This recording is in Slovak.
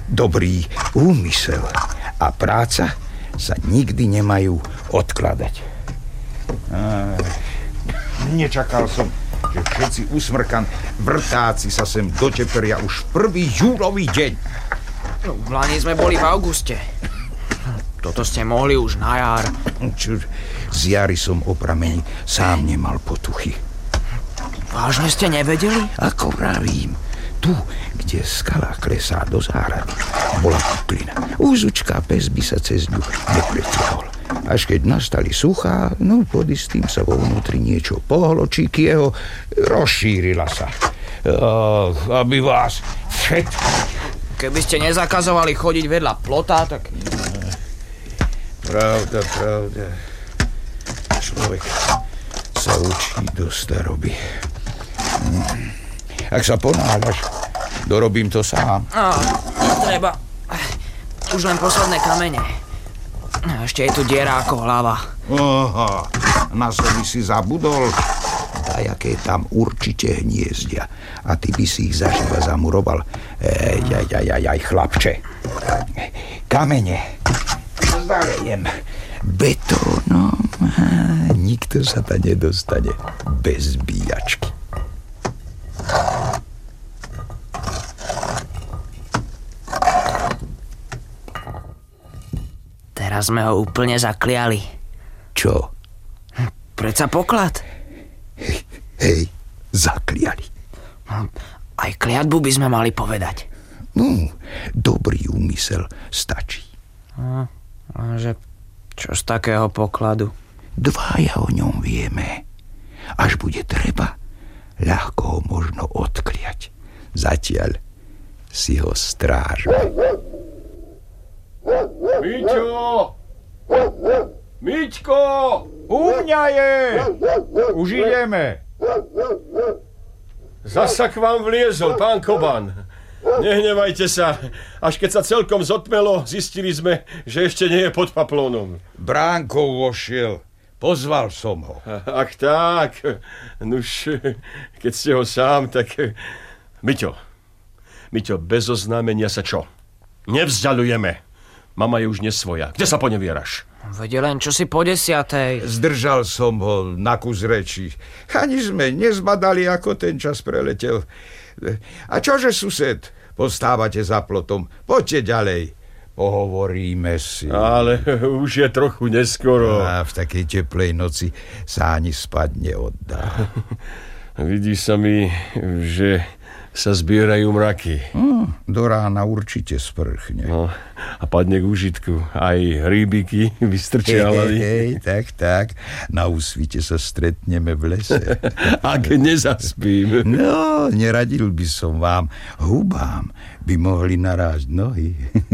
dobrý úmysel a práca sa nikdy nemajú odkladať. Nečakal som, že všetci usmrkan vrtáci sa sem doteperia už 1. júlový deň. V lani sme boli v auguste. Toto ste mohli už na jar. Z jary som o prameni sám nemal potuchy. Vážne ste nevedeli? Ako vravím, tu, kde skala klesá do záhrady, bola puklina. Úzučka pes by sa cez ňu nepretiahol. Až keď nastali suchá, pod istým sa vo vnútri niečo pohlo, či kieho rozšírila sa. Aby vás všetko... Keby ste nezakazovali chodiť vedľa plota, tak... Pravda. Človek sa učí do staroby. Ak sa ponáhľaš, dorobím to sám. Netreba. Už len posledné kamene. Ešte je tu diera ako hlava. Aha, na zemi si zabudol. Dajaké tam určite hniezdia. A ty by si ich zaživa zamuroval. Chlapče. Kamene zalejem betónom. Nikto sa tam nedostane bez bíjačky. Teraz sme ho úplne zakliali. Čo? Predsa poklad. Hej, zakliali. Aj kliatbu by sme mali povedať. Dobrý úmysel stačí. Že čo z takého pokladu? Dvaja o ňom vieme. Až bude treba, ľahko ho možno odkliať. Zatiaľ si ho strážme. Miťko! U mňa je! Už ideme. Zasa k vám vliezol, pán Koban. Nehnevajte sa. Až keď sa celkom zotmelo, zistili sme, že ešte nie je pod paplónom. Bránkou vošiel. Pozval som ho. Ak tak, nuž, keď ste ho sám, tak... Miťo, bez oznámenia sa čo? Nevzdialujeme. Mama je už nesvoja. Kde sa ponevieraš? Vede len čo si po 10:00. Zdržal som ho na kus reči. Ani sme nezbadali, ako ten čas preletel. A čože, sused? Postávate za plotom. Poďte ďalej. Pohovoríme si. Ale už je trochu neskoro. A v takej teplej noci sa ani spať neoddá. Vidí sa mi, že sa zbierajú mraky. Do rána určite sprchne. A padne k úžitku. Aj rýbiky vystrčiavali. Hej, tak. Na úsvite sa stretneme v lese. Ak nezaspím. Neradil by som vám. Hubám by mohli narásť nohy.